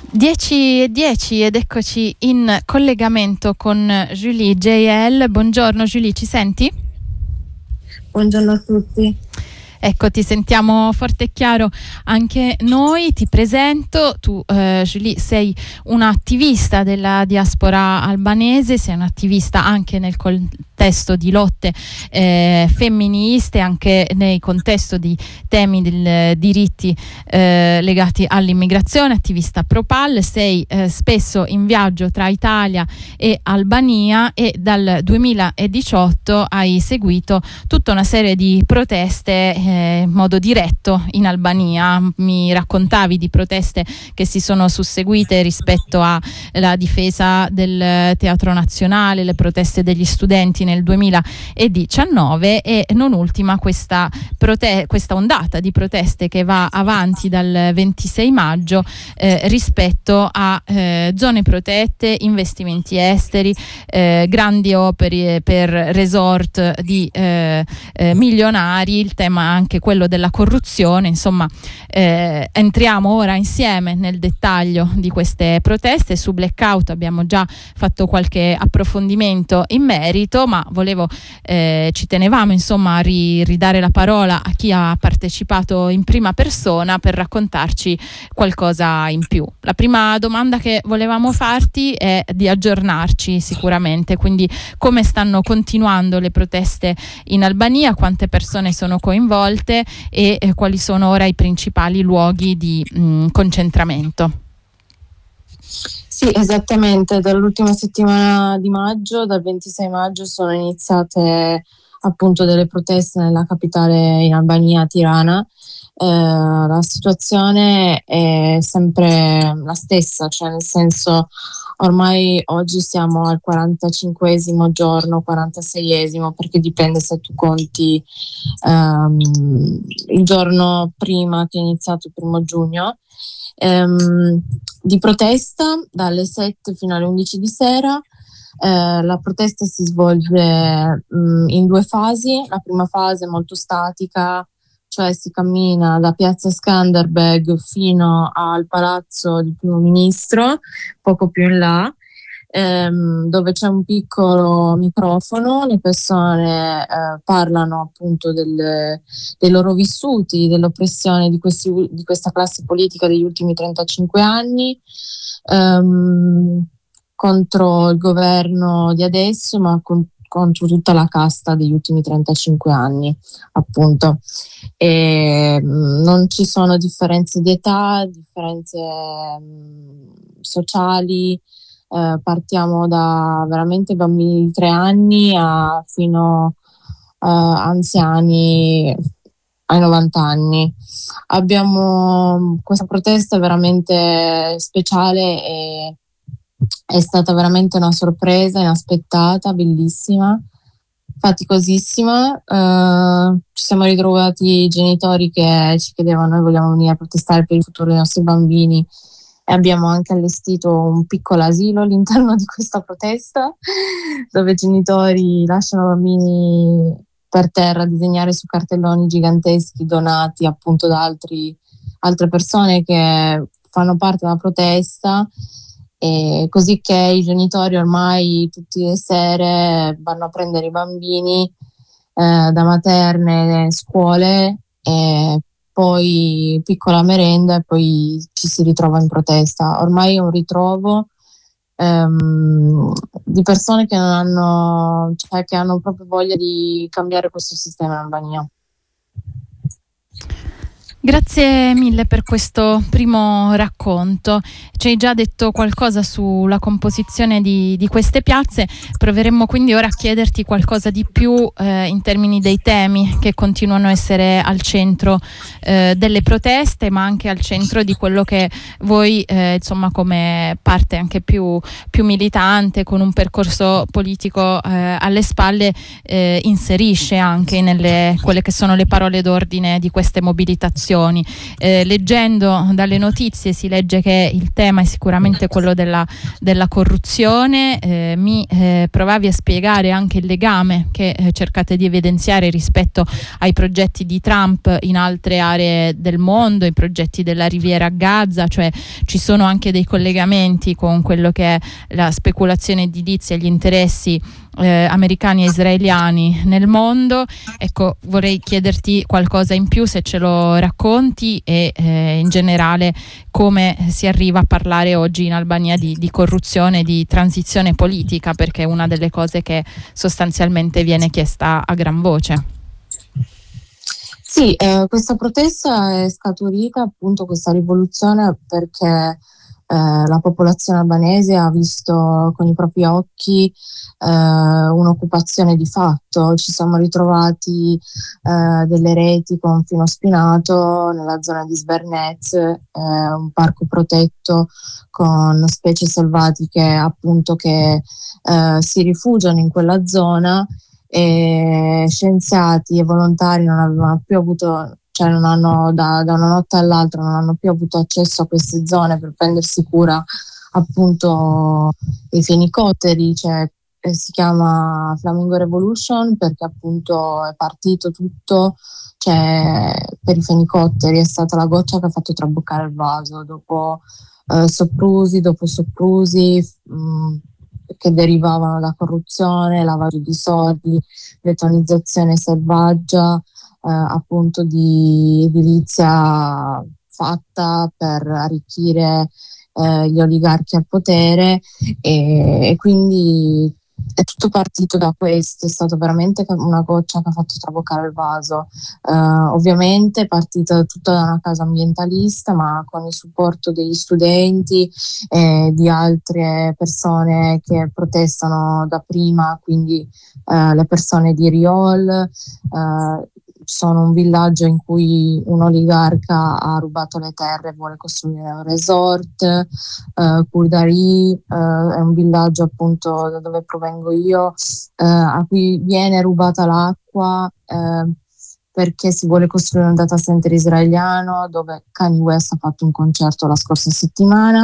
10:10 ed eccoci in collegamento con Julie JL. Buongiorno Julie, ci senti? Buongiorno a tutti. Ecco, ti sentiamo forte e chiaro anche noi. Ti presento, tu Julie sei un'attivista della diaspora albanese, sei un'attivista anche nel contesto di lotte femministe, anche nel contesto di temi dei diritti legati all'immigrazione, attivista pro-PAL, sei spesso in viaggio tra Italia e Albania e dal 2018 hai seguito tutta una serie di proteste in modo diretto in Albania. Mi raccontavi di proteste che si sono susseguite rispetto alla difesa del Teatro Nazionale, le proteste degli studenti nel 2019 e non ultima questa ondata di proteste che va avanti dal 26 maggio rispetto a zone protette, investimenti esteri, grandi opere per resort di milionari, il tema anche quello della corruzione. Insomma, entriamo ora insieme nel dettaglio di queste proteste. Su Blackout abbiamo già fatto qualche approfondimento in merito, ma ci tenevamo insomma a ridare la parola a chi ha partecipato in prima persona per raccontarci qualcosa in più. La prima domanda che volevamo farti è di aggiornarci sicuramente, quindi come stanno continuando le proteste in Albania, quante persone sono coinvolte e quali sono ora i principali luoghi di concentramento. Sì, esattamente, dall'ultima settimana di maggio, dal 26 maggio sono iniziate appunto delle proteste nella capitale in Albania, Tirana. La situazione è sempre la stessa, cioè nel senso ormai oggi siamo al 45esimo giorno, 46esimo, perché dipende se tu conti il giorno prima che è iniziato il 1 giugno. Di protesta dalle 7 fino alle 11 di sera. La protesta si svolge in due fasi. La prima fase è molto statica, cioè si cammina da piazza Skanderbeg fino al palazzo del primo ministro, poco più in là, dove c'è un piccolo microfono. Le persone parlano appunto dei loro vissuti, dell'oppressione di questa classe politica degli ultimi 35 anni, contro il governo di adesso, ma contro tutta la casta degli ultimi 35 anni, appunto. E non ci sono differenze di età, differenze sociali. Partiamo da veramente bambini di 3 anni fino a anziani ai 90 anni. Abbiamo questa protesta veramente speciale e è stata veramente una sorpresa inaspettata, bellissima, faticosissima. Ci siamo ritrovati i genitori che ci chiedevano: noi vogliamo venire a protestare per il futuro dei nostri bambini, e abbiamo anche allestito un piccolo asilo all'interno di questa protesta dove i genitori lasciano bambini per terra a disegnare su cartelloni giganteschi donati appunto da altre persone che fanno parte della protesta, e così che i genitori ormai tutte le sere vanno a prendere i bambini da materne, scuole, e poi piccola merenda e poi ci si ritrova in protesta. Ormai è un ritrovo di persone che hanno proprio voglia di cambiare questo sistema in Albania. Grazie mille per questo primo racconto. Ci hai già detto qualcosa sulla composizione di queste piazze. Proveremmo quindi ora a chiederti qualcosa di più in termini dei temi che continuano a essere al centro delle proteste, ma anche al centro di quello che voi insomma come parte anche più militante, con un percorso politico alle spalle, inserisce anche nelle quelle che sono le parole d'ordine di queste mobilitazioni. istituzioni. Leggendo dalle notizie si legge che il tema è sicuramente quello della corruzione. Mi provavi a spiegare anche il legame che cercate di evidenziare rispetto ai progetti di Trump in altre aree del mondo, i progetti della Riviera a Gaza, cioè ci sono anche dei collegamenti con quello che è la speculazione edilizia e gli interessi americani e israeliani nel mondo. Ecco, vorrei chiederti qualcosa in più, se ce lo racconti, e in generale come si arriva a parlare oggi in Albania di corruzione, di transizione politica, perché è una delle cose che sostanzialmente viene chiesta a gran voce. Sì, questa protesta è scaturita, appunto, questa rivoluzione, perché la popolazione albanese ha visto con i propri occhi un'occupazione di fatto. Ci siamo ritrovati delle reti con filo spinato nella zona di Svernez, un parco protetto con specie selvatiche, appunto, che si rifugiano in quella zona, e scienziati e volontari non avevano più avuto, cioè non hanno da una notte all'altra non hanno più avuto accesso a queste zone per prendersi cura, appunto, dei fenicotteri. Cioè, si chiama Flamingo Revolution perché appunto è partito tutto, cioè, per i fenicotteri. È stata la goccia che ha fatto traboccare il vaso, dopo soprusi dopo soprusi che derivavano da corruzione, lavaggio di soldi, lettonizzazione selvaggia, appunto, di edilizia fatta per arricchire gli oligarchi al potere, e quindi è tutto partito da questo. È stato veramente una goccia che ha fatto traboccare il vaso. Ovviamente è partita tutta da una causa ambientalista, ma con il supporto degli studenti e di altre persone che protestano da prima, quindi le persone di Riol. Sono un villaggio in cui un oligarca ha rubato le terre e vuole costruire un resort. Kurdari è un villaggio, appunto, da dove provengo io, a cui viene rubata l'acqua perché si vuole costruire un data center israeliano, dove Kanye West ha fatto un concerto la scorsa settimana.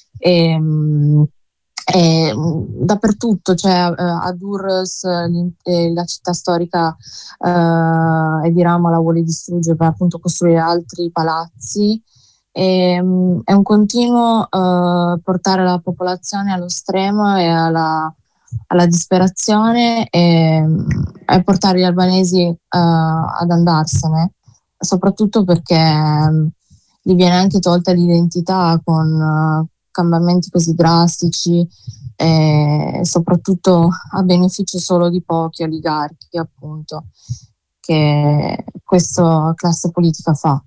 E dappertutto, cioè a Durrës, la città storica, Edi Rama la vuole distruggere per appunto costruire altri palazzi. È un continuo portare la popolazione allo stremo e alla disperazione, e portare gli albanesi ad andarsene, soprattutto perché gli viene anche tolta l'identità con cambiamenti così drastici, e soprattutto a beneficio solo di pochi oligarchi, appunto, che questa classe politica fa.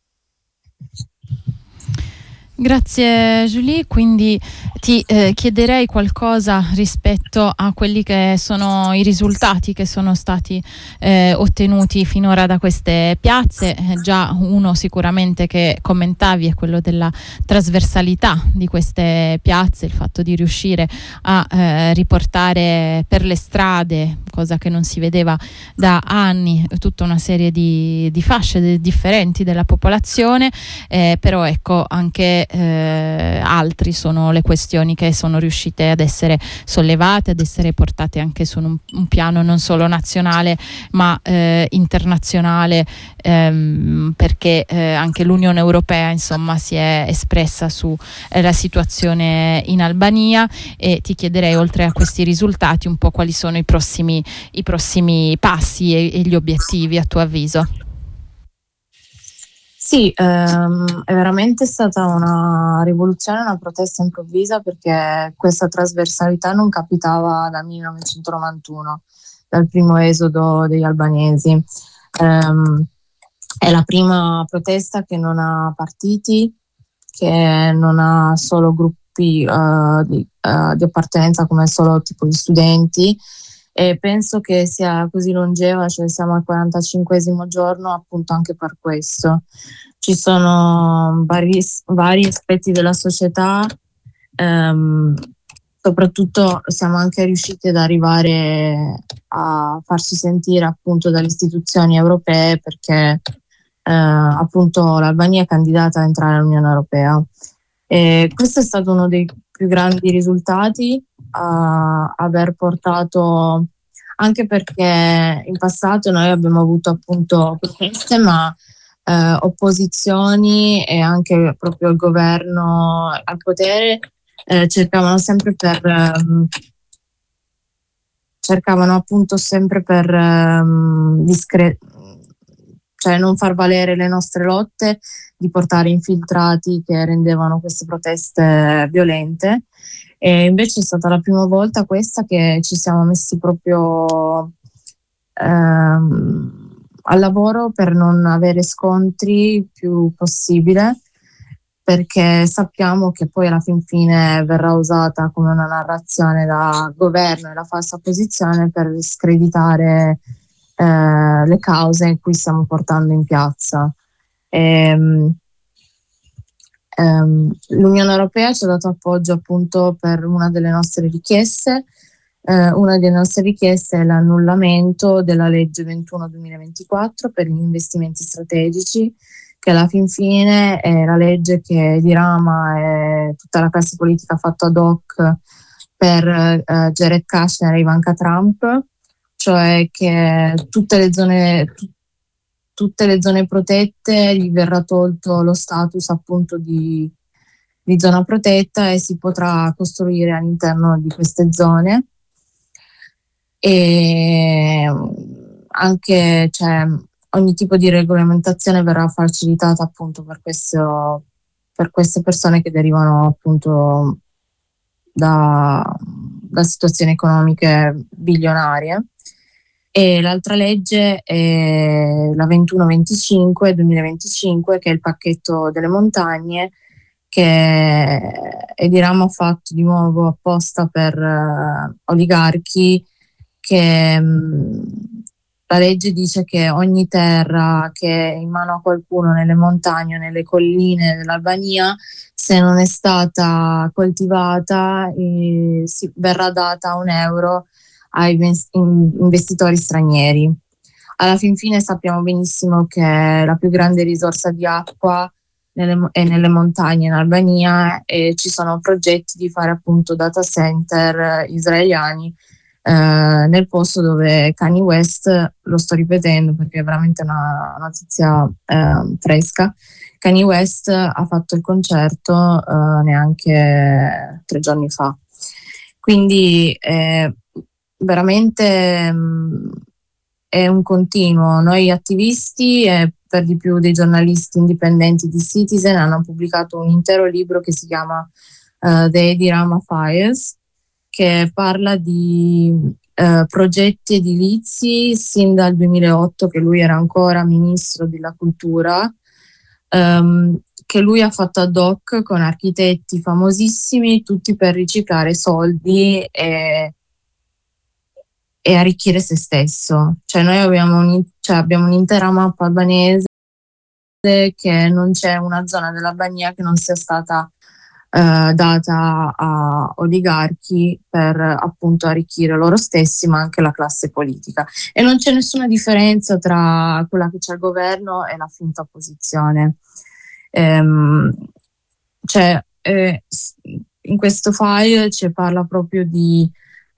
Grazie Julie, quindi ti chiederei qualcosa rispetto a quelli che sono i risultati che sono stati ottenuti finora da queste piazze. Già uno sicuramente che commentavi è quello della trasversalità di queste piazze, il fatto di riuscire a riportare per le strade, cosa che non si vedeva da anni, tutta una serie di fasce differenti della popolazione, però ecco anche altri sono le questioni che sono riuscite ad essere sollevate, ad essere portate anche su un piano non solo nazionale ma internazionale, perché anche l'Unione Europea, insomma, si è espressa su la situazione in Albania. E ti chiederei, oltre a questi risultati, un po' quali sono i prossimi passi e gli obiettivi a tuo avviso. Sì, è veramente stata una rivoluzione, una protesta improvvisa, perché questa trasversalità non capitava dal 1991, dal primo esodo degli albanesi. È la prima protesta che non ha partiti, che non ha solo gruppi di appartenenza come solo tipo di studenti, e penso che sia così longeva, cioè siamo al 45esimo giorno, appunto, anche per questo. Ci sono vari aspetti della società, soprattutto siamo anche riusciti ad arrivare a farci sentire, appunto, dalle istituzioni europee, perché appunto l'Albania è candidata a entrare all'Unione Europea. E questo è stato uno dei più grandi risultati a aver portato, anche perché in passato noi abbiamo avuto appunto proteste, ma opposizioni e anche proprio il governo al potere cercavano appunto sempre per cioè non far valere le nostre lotte, di portare infiltrati che rendevano queste proteste violente. E invece è stata la prima volta questa che ci siamo messi proprio al lavoro per non avere scontri il più possibile, perché sappiamo che poi alla fin fine verrà usata come una narrazione da governo e la falsa opposizione per screditare le cause in cui stiamo portando in piazza. L'Unione Europea ci ha dato appoggio appunto per una delle nostre richieste. Una delle nostre richieste è l'annullamento della legge 21/2024 per gli investimenti strategici, che alla fin fine è la legge che dirama tutta la classe politica ha fatto ad hoc per Jared Kushner e Ivanka Trump, cioè che tutte le zone protette gli verrà tolto lo status appunto di zona protetta e si potrà costruire all'interno di queste zone. E anche ogni tipo di regolamentazione verrà facilitata appunto per queste persone che derivano appunto da situazioni economiche bilionarie. E l'altra legge è la 21/25/2025, che è il pacchetto delle montagne, che è di ramo fatto di nuovo apposta per oligarchi, che la legge dice che ogni terra che è in mano a qualcuno nelle montagne o nelle colline dell'Albania, se non è stata coltivata, verrà data €1 ai investitori stranieri. Alla fin fine sappiamo benissimo che la più grande risorsa di acqua è nelle montagne in Albania, e ci sono progetti di fare appunto data center israeliani nel posto dove Kanye West, lo sto ripetendo perché è veramente una notizia fresca, Kanye West ha fatto il concerto neanche 3 giorni fa. Quindi veramente è un continuo. Noi attivisti e per di più dei giornalisti indipendenti di Citizen hanno pubblicato un intero libro che si chiama The Edi Rama Files, che parla di progetti edilizi sin dal 2008, che lui era ancora ministro della cultura, che lui ha fatto ad hoc con architetti famosissimi, tutti per riciclare soldi e arricchire se stesso. Cioè noi abbiamo un'intera mappa albanese, che non c'è una zona dell'Albania che non sia stata data a oligarchi per appunto arricchire loro stessi, ma anche la classe politica. E non c'è nessuna differenza tra quella che c'è al governo e la finta opposizione. In questo file ci parla proprio di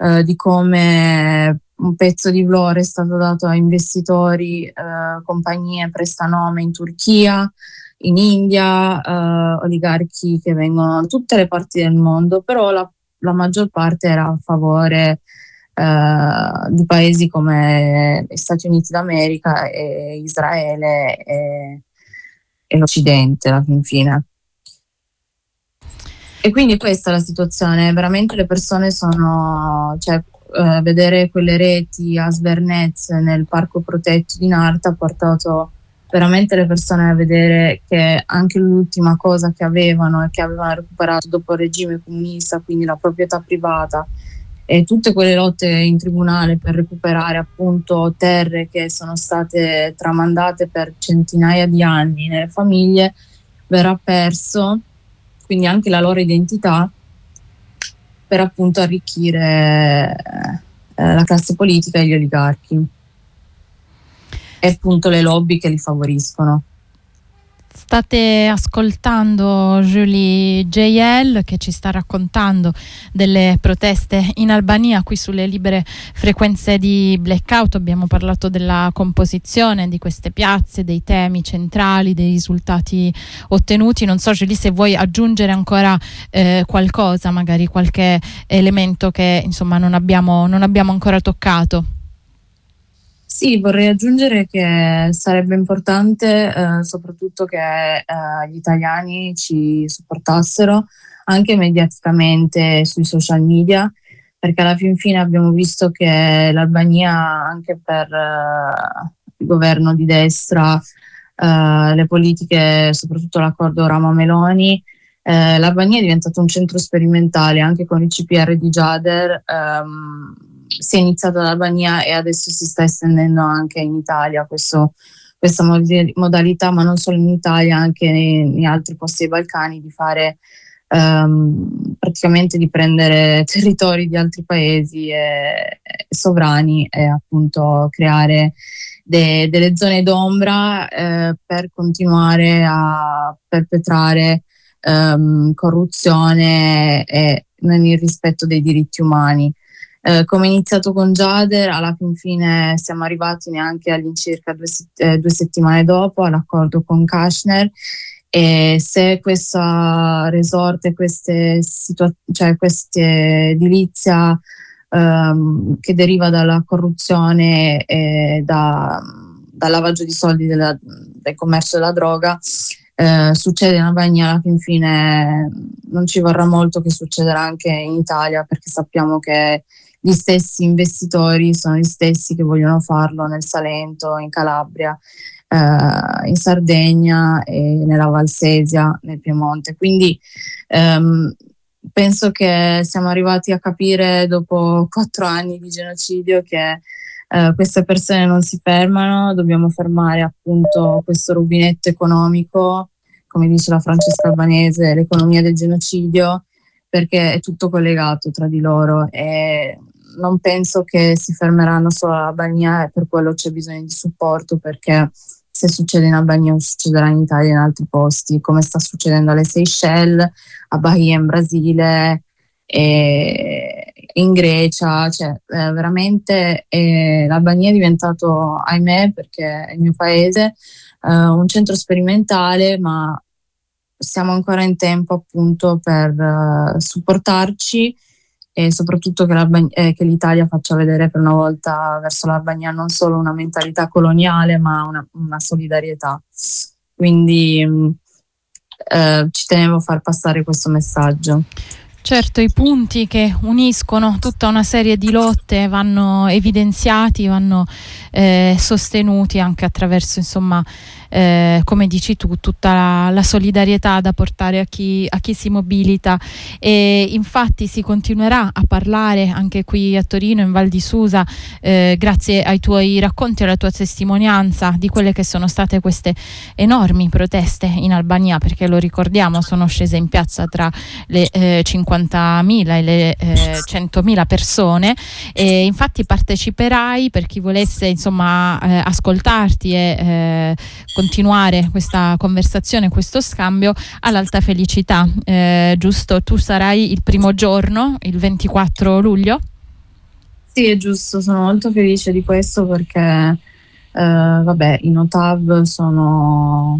come un pezzo di Vlore è stato dato a investitori, compagnie prestanome in Turchia, in India, oligarchi che vengono da tutte le parti del mondo, però la maggior parte era a favore di paesi come gli Stati Uniti d'America e Israele e l'Occidente alla fin fine. E quindi questa è la situazione, veramente le persone vedere quelle reti a Svernez nel parco protetto di Narta ha portato veramente le persone a vedere che anche l'ultima cosa che avevano e che avevano recuperato dopo il regime comunista, quindi la proprietà privata e tutte quelle lotte in tribunale per recuperare appunto terre che sono state tramandate per centinaia di anni nelle famiglie, verrà perso, quindi anche la loro identità, per appunto arricchire la classe politica e gli oligarchi e appunto le lobby che li favoriscono. State ascoltando Julie JL che ci sta raccontando delle proteste in Albania qui sulle libere frequenze di Blackout. Abbiamo parlato della composizione di queste piazze, dei temi centrali, dei risultati ottenuti. Non so, Julie, se vuoi aggiungere ancora qualcosa, magari qualche elemento che insomma non abbiamo ancora toccato. Sì, vorrei aggiungere che sarebbe importante soprattutto che gli italiani ci supportassero anche mediaticamente sui social media, perché alla fin fine abbiamo visto che l'Albania, anche per il governo di destra, le politiche, soprattutto l'accordo Rama-Meloni, l'Albania è diventato un centro sperimentale anche con il CPR di Jader. Si è iniziato dall'Albania e adesso si sta estendendo anche in Italia questa modalità, ma non solo in Italia, anche in altri posti dei Balcani, di fare praticamente di prendere territori di altri paesi sovrani e appunto creare delle zone d'ombra per continuare a perpetrare corruzione e non il rispetto dei diritti umani. Come è iniziato con Jader, alla fin fine siamo arrivati neanche all'incirca 2 settimane dopo all'accordo con Kashner, e se questa resort e queste edilizia che deriva dalla corruzione e dal lavaggio di soldi del commercio della droga succede in Albania, alla fin fine non ci vorrà molto che succederà anche in Italia, perché sappiamo che gli stessi investitori sono gli stessi che vogliono farlo nel Salento, in Calabria, in Sardegna e nella Valsesia, nel Piemonte. Quindi penso che siamo arrivati a capire dopo 4 anni di genocidio che queste persone non si fermano, dobbiamo fermare appunto questo rubinetto economico, come dice la Francesca Albanese, l'economia del genocidio, perché è tutto collegato tra di loro e non penso che si fermeranno solo all'Albania, e per quello c'è bisogno di supporto, perché se succede in Albania succederà in Italia e in altri posti, come sta succedendo alle Seychelles, a Bahia in Brasile e in Grecia. Veramente l'Albania è diventato, ahimè, perché è il mio paese, un centro sperimentale, ma siamo ancora in tempo appunto per supportarci, e soprattutto che l'Italia faccia vedere per una volta verso l'Albania non solo una mentalità coloniale, ma una solidarietà. Quindi ci tenevo a far passare questo messaggio. Certo, i punti che uniscono tutta una serie di lotte vanno evidenziati, vanno sostenuti anche attraverso, insomma, come dici tu, tutta la solidarietà da portare a chi si mobilita. E infatti si continuerà a parlare anche qui a Torino, in Val di Susa, grazie ai tuoi racconti e alla tua testimonianza di quelle che sono state queste enormi proteste in Albania, perché lo ricordiamo, sono scese in piazza tra le 50.000 e le 100.000 persone, e infatti parteciperai, per chi volesse insomma ascoltarti e continuare questa conversazione, questo scambio, all'Alta Felicità, giusto? Tu sarai il primo giorno, il 24 luglio? Sì, è giusto, sono molto felice di questo perché i Notav sono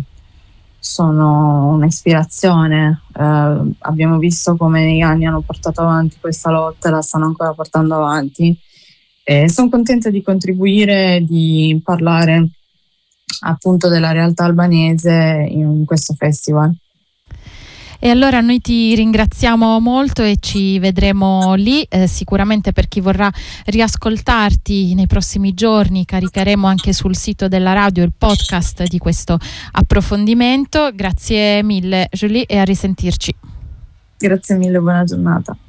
un'ispirazione. Abbiamo visto come negli anni hanno portato avanti questa lotta e la stanno ancora portando avanti, e sono contenta di contribuire, di parlare appunto della realtà albanese in questo festival. E allora noi ti ringraziamo molto e ci vedremo lì, sicuramente per chi vorrà riascoltarti nei prossimi giorni caricheremo anche sul sito della radio il podcast di questo approfondimento. Grazie mille Julie e a risentirci. Grazie mille, buona giornata.